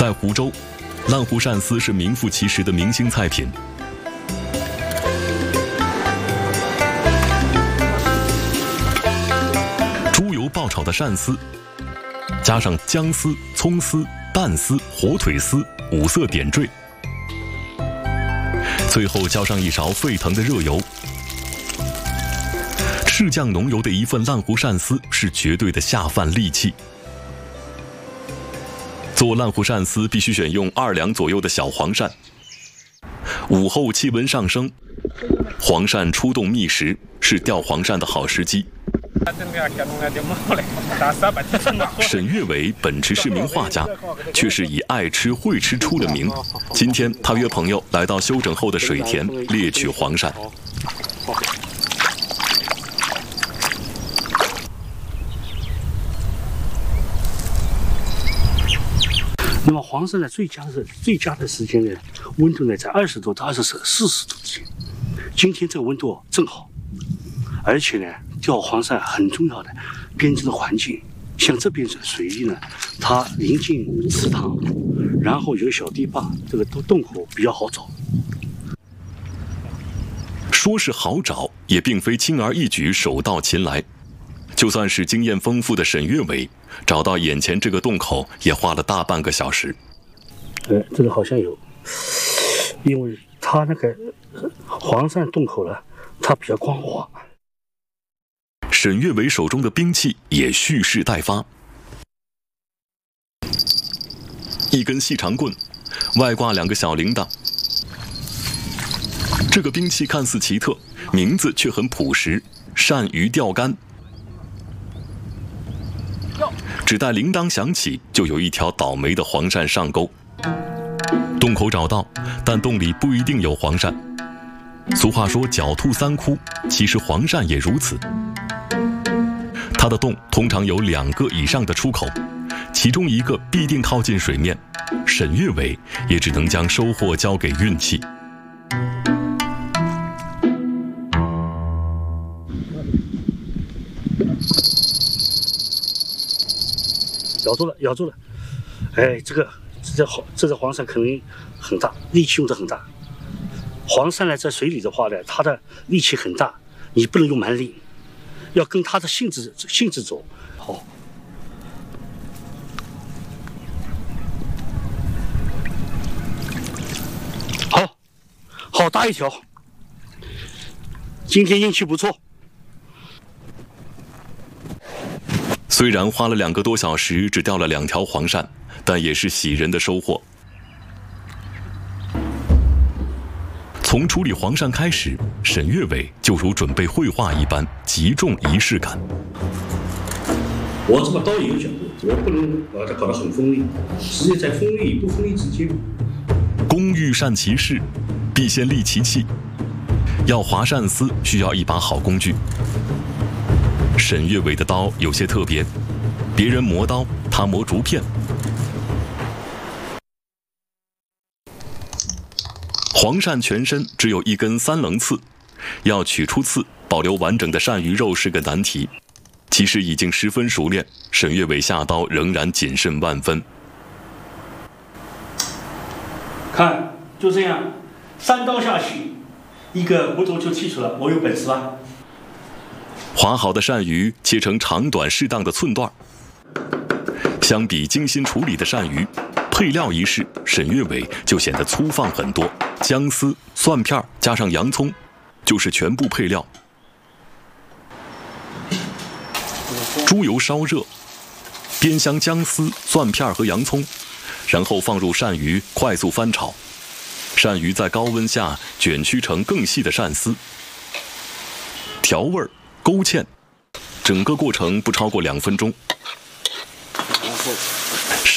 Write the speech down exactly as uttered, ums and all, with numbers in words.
在湖州，烂糊鳝丝是名副其实的明星菜品。猪油爆炒的鳝丝，加上姜丝、葱丝、蛋丝、火腿丝，五色点缀。最后浇上一勺沸腾的热油。赤酱浓油的一份烂糊鳝丝是绝对的下饭利器。做烂糊鳝丝必须选用二两左右的小黄鳝。午后气温上升，黄鳝出洞觅食，是钓黄鳝的好时机。沈月伟本职是名画家，却是以爱吃会吃出了名。今天他约朋友来到修整后的水田猎取黄鳝。 那么黄鳝呢，最佳的最佳的时间呢，温度呢在二十度到二十四十度之间。今天这个温度正好，而且呢，钓黄鳝很重要的边境的环境，像这边的水域呢，它临近池塘，然后有小堤坝，这个洞洞口比较好找。 说是好找，也并非轻而易举手到擒来。就算是经验丰富的沈月伟，找到眼前这个洞口也花了大半个小时。 呃，这个好像有，因为它那个黄鳝洞口呢，它比较光滑。 沈月伟手中的兵器也蓄势待发，一根细长棍，外挂两个小铃铛。这个兵器看似奇特，名字却很朴实——鳝鱼钓竿。只待铃铛响起，就有一条倒霉的黄鳝上钩。洞口找到，但洞里不一定有黄鳝。俗话说狡兔三窟，其实黄鳝也如此。它的洞通常有两个以上的出口，其中一个必定靠近水面。沈月伟也只能将收获交给运气。 咬住了，咬住了！哎，这个这只黄这只黄鳝可能很大，力气用的很大。黄鳝呢，在水里的话呢，它的力气很大，你不能用蛮力，要跟它的性质性质走。好，好，好大一条！今天运气不错。 虽然花了两个多小时，只钓了两条黄鳝，但也是喜人的收获。从处理黄鳝开始，沈月伟就如准备绘画一般，极重仪式感。 我这把刀也有角度，我不能把它搞得很锋利，实际在锋利与不锋利之间。 工欲善其事，必先利其器。要划鳝丝，需要一把好工具。沈月伟的刀有些特别，别人磨刀，他磨竹片。黄鳝全身只有一根三棱刺，要取出刺，保留完整的鳝鱼肉是个难题。即使已经十分熟练，沈月伟下刀仍然谨慎万分。 看，就这样，三刀下去，一个骨头就剔除了，我有本事吧？ 划好的鳝鱼切成长短适当的寸段。相比精心处理的鳝鱼，配料一试，沈月伟就显得粗放很多。姜丝、蒜片加上洋葱，就是全部配料。猪油烧热，煸香姜丝、蒜片和洋葱，然后放入鳝鱼，快速翻炒。鳝鱼在高温下卷曲成更细的鳝丝，调味儿。勾芡，整个过程不超过两分钟。